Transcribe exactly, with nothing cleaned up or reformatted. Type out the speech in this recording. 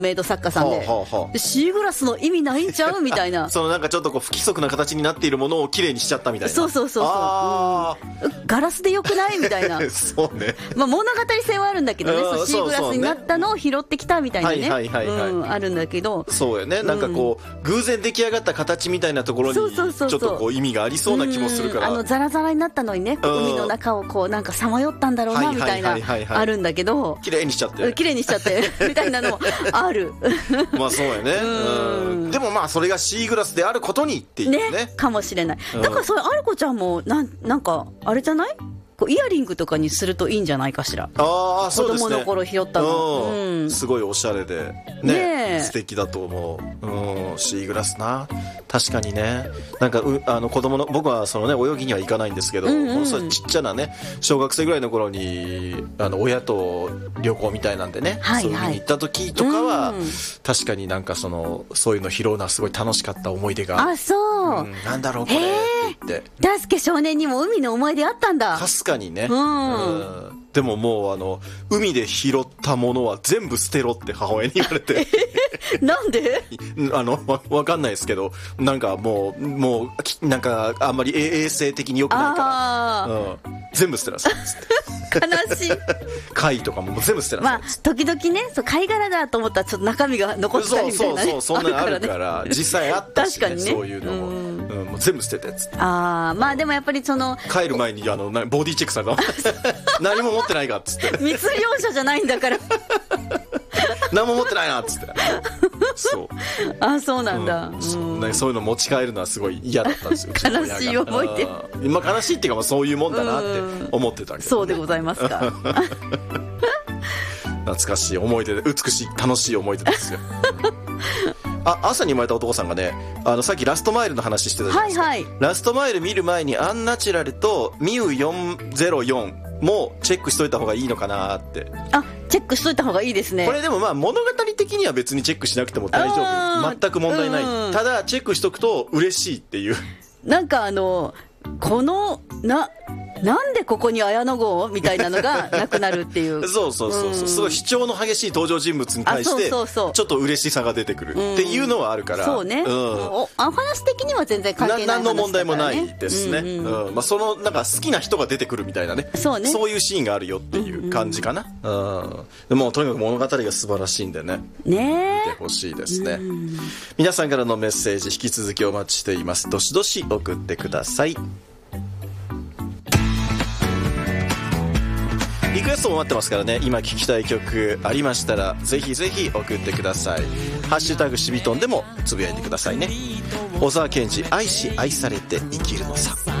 メイド作家さんで、はあはあはあ、でシーグラスの意味ないんちゃうみたいなそのなんかちょっとこう不規則な形になっているものをきれいにしちゃったみたいな。 そうそうそうそう、あ、うん、ガラスでよくないみたいなそうね、 まあ、物語性はあるんだけどね、そうシーグラスになったのを拾ってきたみたいなね、はいはいはいはい、うん、あるんだけど、 そうよね、なんかこう、うん、偶然出来上がった形みたいなところにちょっとこう意味がありそうな気もするから、 あのザラザラになったのにね、海の中をこうなんかさまよったんだろうなみたいなあるんだけど、 綺麗にしちゃって綺麗にしちゃってみたいなのもあるまあそうやね、うん、でもまあそれがシーグラスであることにっていう ね, ねかもしれない。だからそれある子ちゃんもなんなんかあれじゃない、こうイヤリングとかにするといいんじゃないかしら。 ああ、そうですね、 子供の頃拾ったの、 うん、すごいおしゃれで ね, ね素敵だと思う、うん、シーグラスな、確かにね、なんかうあの子供の僕はその、ね、泳ぎには行かないんですけど、うんうん、ものすごいちっちゃなね小学生ぐらいの頃にあの親と旅行みたいなんでね、はいはい、そういう風に行った時とかは、うん、確かになんかそのそういうの拾うのはすごい楽しかった思い出が。 あ、そう、 うん、なんだろうこれって言って、 大輔少年にも海の思い出あったんだ。 かすかにね、うんうん、でももうあの海で拾ったものは全部捨てろって母親に言われてなんであの わ, わかんないですけど、なんかもうもうなんかあんまり衛生的に良くないから、うん、全部捨てなさいっつって悲しい貝とかも全部捨てなさいっつって、 まあ、時々ねそう貝殻だと思ったらちょっと中身が残ってたりみたいな、ね、 そうそうそう、そんなのあるから、ね、実際あったし、ね、 確かにね、 そういうのも、うんうん、もう全部捨ててっつって、 あ、まあでもやっぱりその帰る前にあのボディチェックされた何も持ってないかっつって密漁者じゃないんだから何も持ってないなっつってそう、 あ、そうなんだ、うん、 そう、ね、そういうの持ち帰るのはすごい嫌だったんですよ悲しい思い出、 今悲しいっていうか、まあ、そういうもんだなって思ってたけど、ね、 そうでございますか懐かしい思い出で、美しい楽しい思い出ですよあ、朝に生まれた男さんがね、あのさっきラストマイルの話してたじゃないですか、はいはい、ラストマイル見る前にアンナチュラルとミューよんゼロよんもチェックしといた方がいいのかなって。 あ、チェックしといた方がいいですね。 これでもまあ物語的には別にチェックしなくても大丈夫、全く問題ない、うん、ただチェックしとくと嬉しいっていう、 なんかあのこのななんでここに綾野剛みたいなのがなくなるっていうそうそうそうそう、うん、すごい主張の激しい登場人物に対してちょっと嬉しさが出てくるっていうのはあるから、 うん、そうね、うん、お話的には全然関係ない話だからね、 何の問題もないですね、うんうんうん、まあ、そのなんか好きな人が出てくるみたいなね、そうね、そういうシーンがあるよっていう感じかな、うんうん、でもとにかく物語が素晴らしいんでね、ね見てほしいですね、うん、皆さんからのメッセージ引き続きお待ちしています。どしどし送ってください。リクエストも待ってますからね、今聴きたい曲ありましたらぜひぜひ送ってください。ハッシュタグしびとんでもつぶやいてくださいね。小沢健二、愛し愛されて生きるのさ。